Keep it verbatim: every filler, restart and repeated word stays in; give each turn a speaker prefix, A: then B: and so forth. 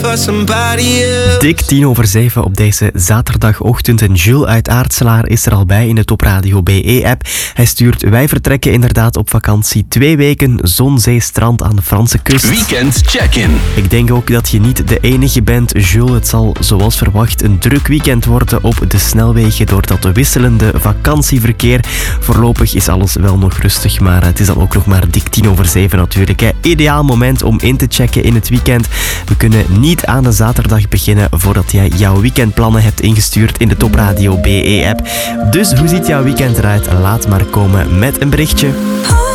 A: for somebody else.
B: Dik tien over zeven op deze zaterdagochtend. En Jules uit Aartselaar is er al bij in de Top Radio B E-app. Hij stuurt: wij vertrekken inderdaad op vakantie. Twee weken zon, zee, strand aan de Franse kust.
C: Weekend check-in.
B: Ik denk ook dat je niet de enige bent, Jules. Het zal zoals verwacht een druk weekend worden op de snelwegen door dat wisselende vakantieverkeer. Voorlopig is alles wel nog rustig, maar het is dan ook nog maar dik tien over zeven natuurlijk. Hè. Ideaal moment om in te checken in het weekend. We kunnen niet aan de zaterdag beginnen voordat jij jouw weekendplannen hebt ingestuurd in de Top Radio B E-app. Dus hoe ziet jouw weekend eruit? Laat maar komen met een berichtje.